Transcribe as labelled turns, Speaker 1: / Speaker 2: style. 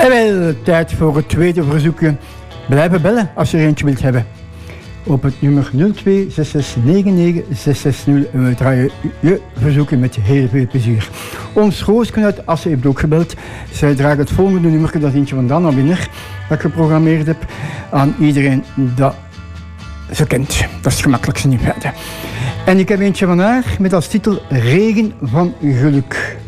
Speaker 1: En wel, tijd voor het tweede verzoekje. Blijven bellen als je er eentje wilt hebben. Op het nummer 02 6699 660. En we draaien je verzoeken met heel veel plezier. Ons Roosken uit Assen heeft ook gebeld. Zij draagt het volgende nummer, dat is eentje van Dana Winner, dat ik geprogrammeerd heb, aan iedereen dat ze kent. Dat is het gemakkelijkste in feite. En ik heb eentje van haar met als titel Regen van Geluk.